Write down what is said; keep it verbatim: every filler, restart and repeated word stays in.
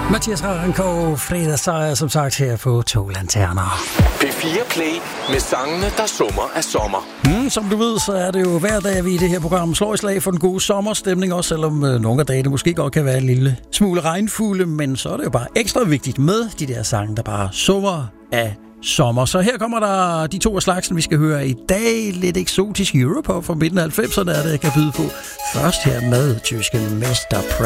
Mathias Rarenko, fredag sejr, som sagt, her på To Lanterner. P fire Play med sangene, der summer af sommer. Mm, som du ved, så er det jo hver dag, vi i det her program slår i slag for den gode sommerstemning, også selvom øh, nogle af dagene måske godt kan være en lille smule regnfulde, men så er det jo bare ekstra vigtigt med de der sange, der bare summer af sommer. Så her kommer der de to af slagsen, vi skal høre i dag. Lidt eksotisk Europop fra midten af halvfemserne er det, jeg kan byde på. Først her med tyske Mister